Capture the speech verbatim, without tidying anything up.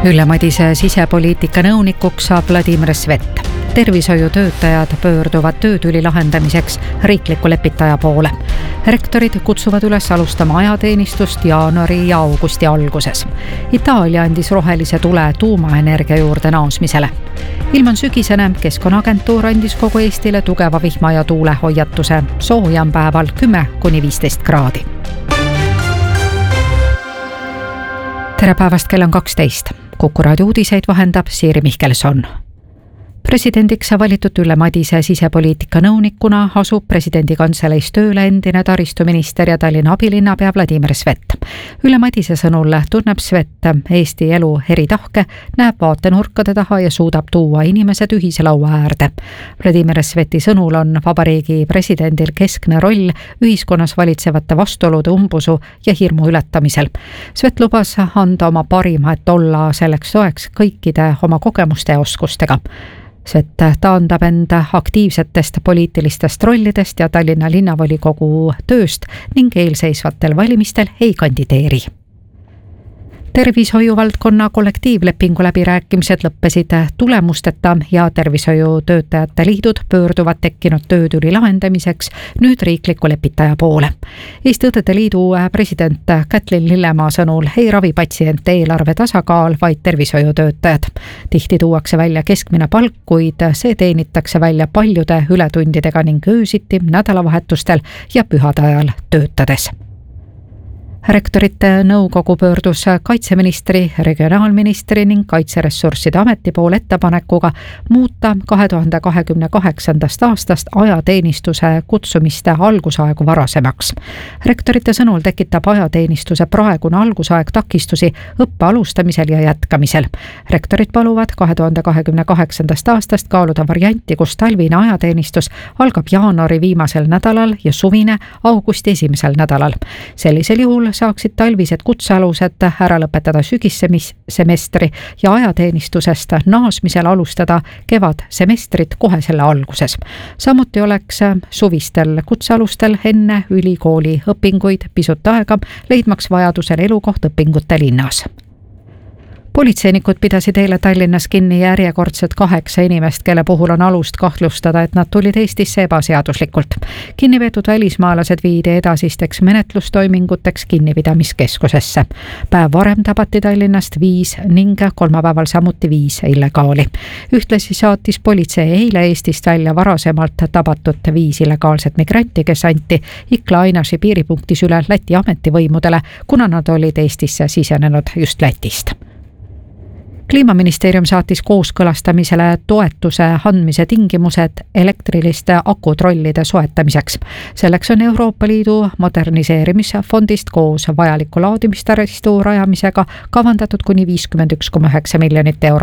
Ülle Madise sisepoliitika nõunikuks saab Vladimir Svet. Tervishoiutöötajad pöörduvad töötüli lahendamiseks riikliku lepitaja poole. Rektorid kutsuvad üles alustama ajateenistust jaanuari ja augusti alguses. Itaalia andis rohelise tule tuumaenergia juurde naasmisele. Ilm on sügisene, Keskkonnaagentuur andis kogu Eestile tugeva vihma ja tuule hoiatuse. Soojam päeval kümme kuni viisteist kraadi. Tere päevast, kell on kaksteist. Kuku raadio uudiseid vahendab Siiri Mihkelson. Presidendiks valitud Ülle Madise sisepoliitika nõunikuna asub presidendi kantseleis tööle endine taristuminister ja Tallinna abilinnapea Vladimir Svet. Ülle Madise sõnul tunneb Svet Eesti elu eri tahke, näeb vaatenurkade taha ja suudab tuua inimesed ühise laua äärde. Vladimir Sveti sõnul on vabariigi presidendil keskne roll ühiskonnas valitsevate vastuolude umbusu ja hirmu ületamisel. Svet lubas anda oma parima, et olla selleks toeks kõikide oma kogemuste ja oskustega. Svet taandab enda aktiivsetest poliitilistest rollidest ja Tallinna linnavolikogu tööst ning eelseisvatel valimistel ei kandideeri. Tervishoiuvaldkonna kollektiivlepingu läbirääkimised lõppesid tulemusteta ja tervishoiutöötajate liidud pöörduvad tekkinud töötüli lahendamiseks nüüd riikliku lepitaja poole. Eesti Õdede Liidu president Kätlin Lillemaa sõnul ei ravi patsiente eelarve tasakaal, vaid tervishoiutöötajad. Tihti tuuakse välja keskmine palk, kuid see teenitakse välja paljude ületundidega ning öösiti, nädalavahetustel ja pühade ajal töötades. Rektorite nõukogu pöördus kaitseministri, regionaalministri ning kaitseressursside ameti poole ettepanekuga muuta kahe tuhande kahekümne kaheksandast aastast ajateenistuse kutsumiste algusaegu varasemaks. Rektorite sõnul tekitab ajateenistuse praegune algusaeg takistusi õppe alustamisel ja jätkamisel. Rektorid paluvad kahe tuhande kahekümne kaheksandast aastast kaaluda varianti, kus talvine ajateenistus algab jaanuari viimasel nädalal ja suvine augusti esimesel nädalal. Sellisel juhul saaksid talvised kutsealused ära lõpetada sügissemestri ja ajateenistusest naasmisel alustada kevadsemestrit kohe selle alguses. Samuti oleks suvistel kutsealustel enne ülikooli õpinguid pisut aega, leidmaks vajadusel elukoht õpingute linnas. Politseinikud pidasid eile Tallinnas kinni järjekordselt kaheksa inimest, kelle puhul on alust kahtlustada, et nad tulid Eestisse ebaseaduslikult. Kinnipeetud välismaalased viidi edasisteks menetlustoiminguteks kinnipidamiskeskusesse. Päev varem tabati Tallinnast viis ning kolmapäeval samuti viis illegaali. Ühtlasi saatis politsei eile Eestist välja varasemalt tabatud viis illegaalset migranti, kes anti Ikla Ainaši piiripunktis üle Läti ametivõimudele, kuna nad olid Eestisse sisenenud just Lätist. Kliimaministeerium saatis kooskõlastamisele toetuse andmise tingimused elektriliste akutrollide soetamiseks. Selleks on Euroopa Liidu moderniseerimisfondist koos vajaliku laadimistaristu rajamisega kavandatud kuni viiskümmend üks koma üheksa miljonit eurot.